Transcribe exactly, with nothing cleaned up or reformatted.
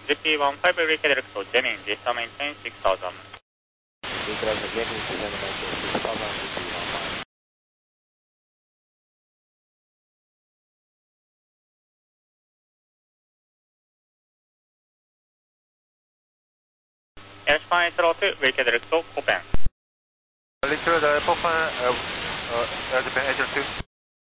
ジーピーフィフティーン redirect to Gemini, descend maintain six thousand. Redirect to Gemini, descend maintain six thousand, G P one five. Airspan eight zero two, redirect to Copen. Little the Copen, uh, uh, Airspan eight zero two.